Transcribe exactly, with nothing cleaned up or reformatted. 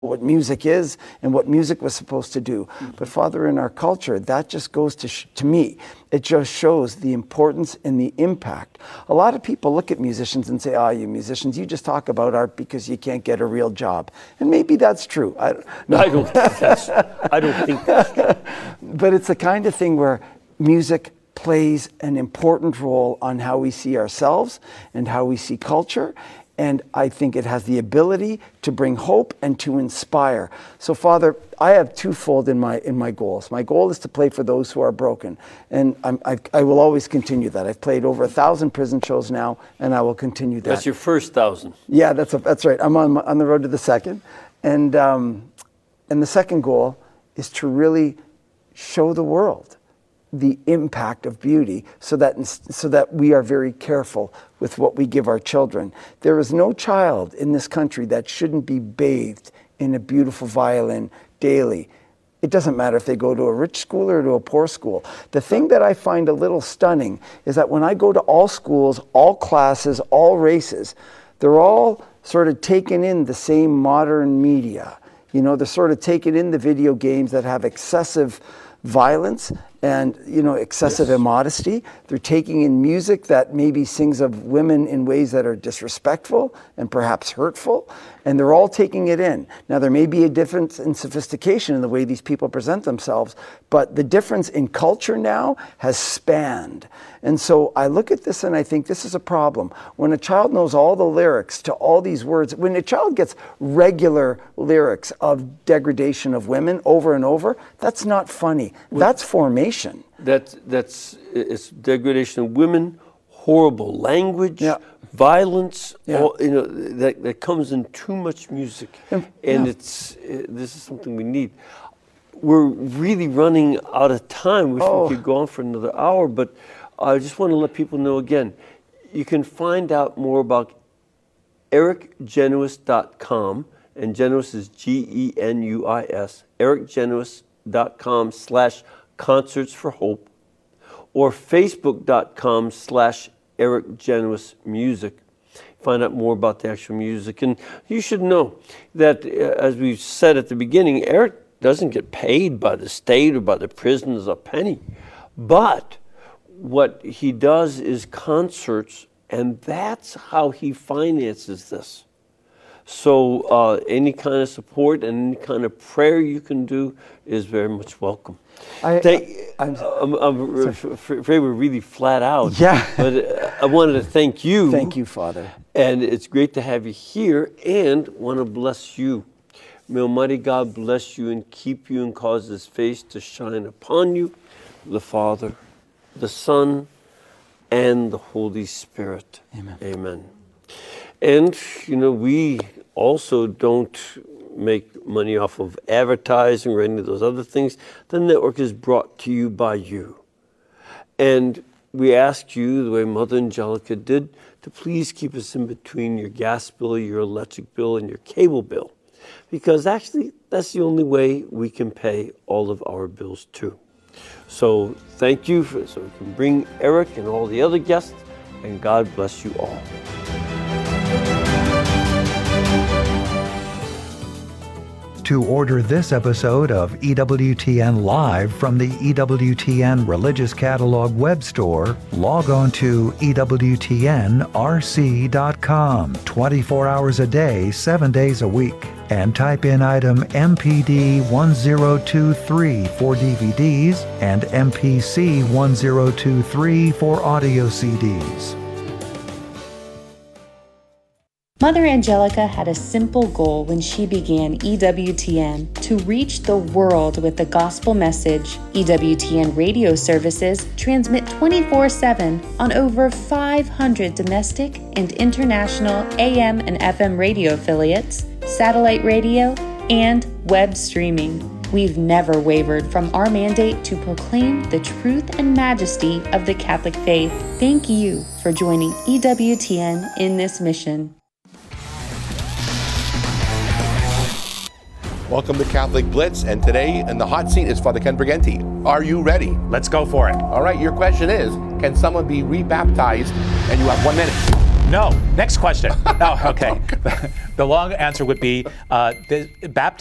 what music is and what music was supposed to do. Mm-hmm. But Father, in our culture, that just goes to, sh- to me, it just shows the importance and the impact. A lot of people look at musicians and say, oh, you musicians, you just talk about art because you can't get a real job. And maybe that's true. I, no. I don't think that's, I don't think that's true. But it's the kind of thing where music plays an important role on how we see ourselves and how we see culture. And I think it has the ability to bring hope and to inspire. So, Father, I have twofold in my in my goals. My goal is to play for those who are broken, and I'm, I, I will always continue that. I've played over a thousand prison shows now, and I will continue that. That's your first thousand. Yeah, that's a, that's right. I'm on on the road to the second, and um, and the second goal is to really show the world the impact of beauty, so that so that we are very careful with what we give our children. There is no child in this country that shouldn't be bathed in a beautiful violin daily. It doesn't matter if they go to a rich school or to a poor school. The thing that I find a little stunning is that when I go to all schools, all classes, all races, they're all sort of taking in the same modern media. You know, they're sort of taking in the video games that have excessive violence and, you know, excessive yes. immodesty. They're taking in music that maybe sings of women in ways that are disrespectful and perhaps hurtful, and they're all taking it in. Now, there may be a difference in sophistication in the way these people present themselves, but the difference in culture now has spanned. And so I look at this and I think this is a problem. When a child knows all the lyrics to all these words, when a child gets regular lyrics of degradation of women over and over, that's not funny. That's formation. That, that's it's degradation of women, horrible language, yeah. violence, yeah. all, you know, that, that comes in too much music. And, and yeah. it's it, this is something we need. We're really running out of time. Wish oh. we could go on for another hour, but I just want to let people know again, you can find out more about eric genuis dot com, and Genuis is G E N U I S, eric genuis dot com slash Concerts for Hope, or facebook.com slash Eric Genuis Music. Find out more about the actual music. And you should know that, uh, as we said at the beginning, Eric doesn't get paid by the state or by the prisons a penny. But what he does is concerts, and that's how he finances this. So uh, any kind of support and any kind of prayer you can do is very much welcome. I, They, I, I'm, I'm, I'm afraid we're really flat out. Yeah. But uh, I wanted to thank you. Thank you, Father. And it's great to have you here, and want to bless you. May Almighty God bless you and keep you and cause His face to shine upon you, the Father, the Son, and the Holy Spirit. Amen. Amen. And, you know, we also don't make money off of advertising or any of those other things. The network is brought to you by you. And we ask you, the way Mother Angelica did, to please keep us in between your gas bill, your electric bill, and your cable bill. Because actually, that's the only way we can pay all of our bills too. So thank you, for, so we can bring Eric and all the other guests, and God bless you all. To order this episode of E W T N Live from the E W T N Religious Catalog web store, log on to E W T N R C dot com twenty-four hours a day, seven days a week, and type in item M P D one zero two three for D V Ds and M P C one zero two three for audio C Ds. Mother Angelica had a simple goal when she began E W T N: to reach the world with the gospel message. E W T N radio services transmit twenty-four seven on over five hundred domestic and international A M and F M radio affiliates, satellite radio, and web streaming. We've never wavered from our mandate to proclaim the truth and majesty of the Catholic faith. Thank you for joining E W T N in this mission. Welcome to Catholic Blitz, and today in the hot seat is Father Ken Briganti. Are you ready? Let's go for it. All right, your question is, can someone be rebaptized? And you have one minute. No. Next question. Oh, okay. The long answer would be uh, the baptism.